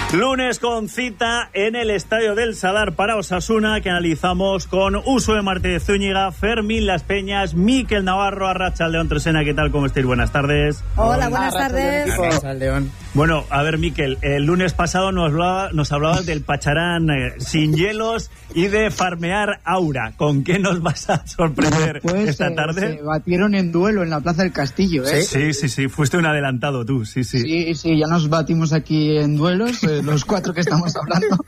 Lunes con cita en el Estadio del Sadar para Osasuna, que analizamos con Usue Martínez Zúñiga, Fermín Las Peñas, Mikel Navarro, Arratsaldeon Tresena. ¿Qué tal? ¿Cómo estáis? Buenas tardes. Hola, buenas tardes. Arratsaldeon. Bueno, a ver, Mikel, el lunes pasado nos hablabas del Pacharán sin hielos y de farmear Aura. ¿Con qué nos vas a sorprender esta tarde? Se batieron en duelo en la Plaza del Castillo, ¿eh? Sí, fuiste un adelantado tú, sí. Sí, ya nos batimos aquí en duelos, los cuatro que estamos hablando.